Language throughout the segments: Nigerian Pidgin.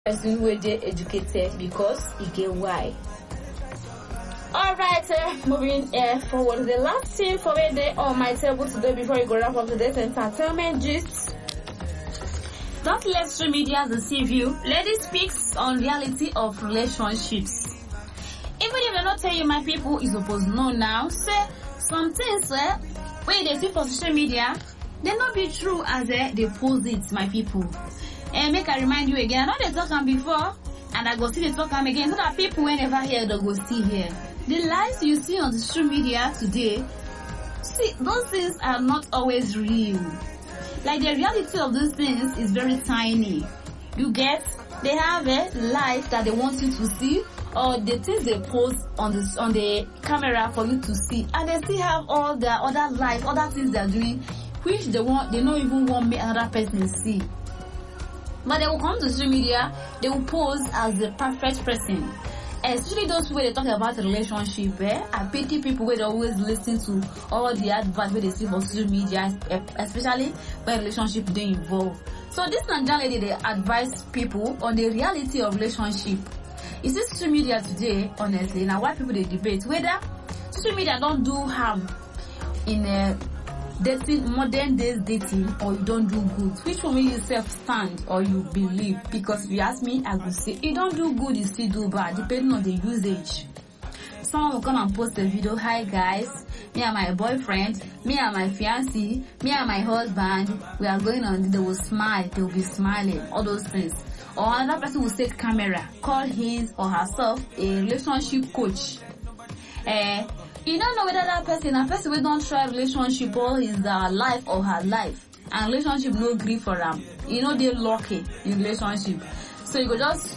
person wey dey educated because e get why. Alright, moving forward, the last thing for me day on my table today before we go wrap up today's entertainment gist. Don't let social media deceive you. Lady speaks on reality of relationships. Even if they not tell you, my people, you supposed to know now. Say some things when they see for social media, they not be true as they post it, my people. And make I remind you again, I know they talk before, and I go see they talk again, so that people whenever hear they go see here. The lies you see on the social media today, see, those things are not always real. Like the reality of these things is very tiny. You get, they have a life that they want you to see, or the things they post on the camera for you to see, and they still have all their other life, other things they're doing, which they don't even want me another person to see. But they will come to social media, they will pose as the perfect person. Especially those where they talk about relationship, I pity people where they always listen to all the advice where they see for social media, especially when relationship they involve. So this Nigerian lady, they advise people on the reality of relationship. You see social media today, honestly, now why people they debate whether social media don't do harm in dating, modern days dating, or you don't do good. Which one will you self stand or you believe? Because if you ask me, I will say you don't do good, you still do bad, depending on the usage. Someone will come and post a video, hi guys, me and my boyfriend, me and my fiancé, me and my husband, we are going on, they will smile, they will be smiling, all those things. Or another person will set camera, call his or herself a relationship coach. You don't know whether that person, a person will don't try relationship all his life or her life, and relationship no agree for them. You know they're lucky in relationship, so you go just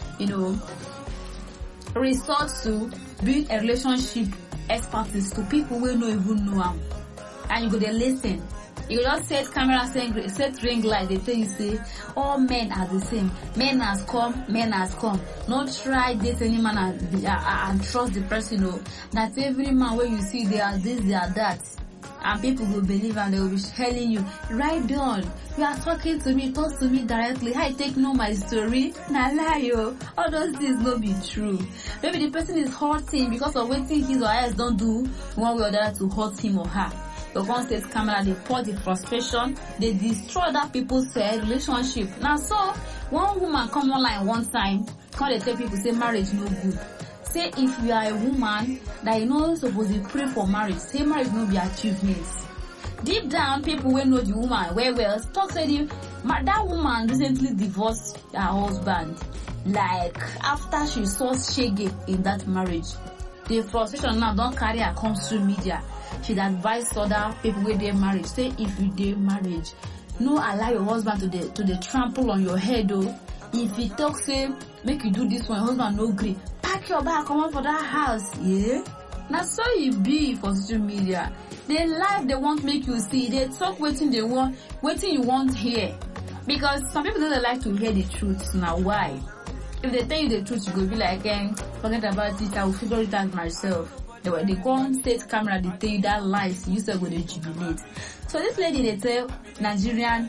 resort to build a relationship expertise to people who don't even know them, and you go there listen. You go just set camera, set ring light. They tell you say all men are the same. Men has come, men has come. Not try date any man and trust the person. No, that every man where you see they are this, they are that, and people will believe and they will be telling you, right down. You are talking to me, talk to me directly. I take know my story. Nah lie yo. All those things no be true. Maybe the person is hurting because of waiting his or hers don't do one way or the other to hurt him or her. The one says camera, they pour the frustration, they destroy other people's relationship. Now so one woman come online one time, come they tell people say marriage no good. Say if you are a woman that you know supposed to pray for marriage, say marriage no be achievements. Deep down, people will know the woman well. Talk say that woman recently divorced her husband. Like after she saw shege in that marriage, the frustration now don't carry her come to media. She'd advise other people with their marriage. Say if you date marriage, no allow your husband to the trample on your head though. If he talk say make you do this one, your husband no agree, pack your bag, come on for that house. Yeah. Now so it be for social media. The life they want make you see, they talk waiting they want, waiting you want hear. Because some people don't like to hear the truth. Now why? If they tell you the truth, you go be like, forget about it, I will figure it out myself. They go on state camera, they tell you that lies, you still go to jubilate. So this lady, they tell Nigerian,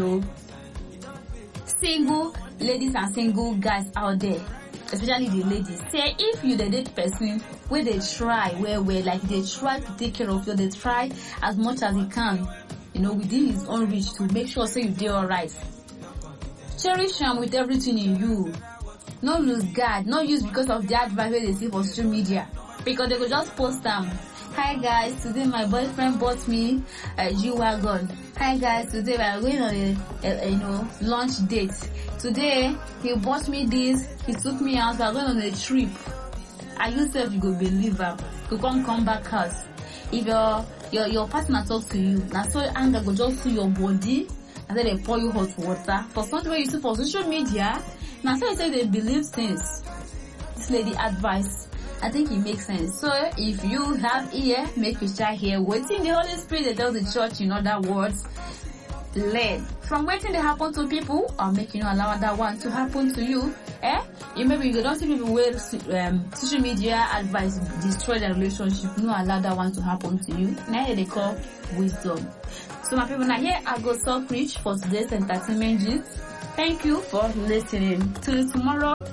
single ladies and single guys out there, especially the ladies, say if you the date person where they try like they try to take care of you, they try as much as he can, within his own reach to make sure say you do alright. Cherish him with everything in you. No lose guard, no use because of the advice they see for social media. Because they could just post them. Hi guys, today my boyfriend bought me a G-Wagon. Hi guys, today we are going on a lunch date. Today he bought me this, he took me out, we are going on a trip. And you self you go believe him. You can't come back house. If your partner talks to you, now so anger go just to your body, and then they pour you hot water. For something where you see for social media, now so you say they believe things. This lady advice, I think it makes sense. So if you have ear, make you try here. Waiting the Holy Spirit, they tell the church in other words, learn from waiting they happen to people, or make you allow that one to happen to you. Maybe you don't see people where social media advice destroy the relationship. No allow that one to happen to you. Now they call wisdom. So my people, now here I go so preach for today's entertainment gist. Thank you for listening. Till tomorrow.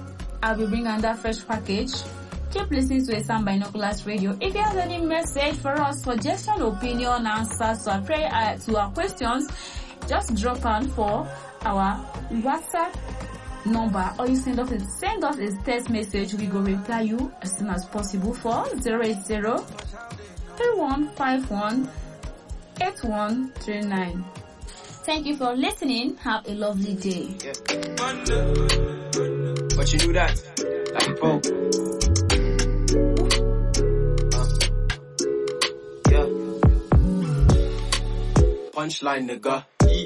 I'll be bringing another fresh package. Keep listening to Asam Binoculars Radio. If you have any message for us, suggestion, opinion, answers to our questions, just drop on for our WhatsApp number, or you send us a text message. We go reply you as soon as possible for 080-3151-8139. Thank you for listening. Have a lovely day. Yeah. But you knew that, like folk. Yeah. Punchline, nigga.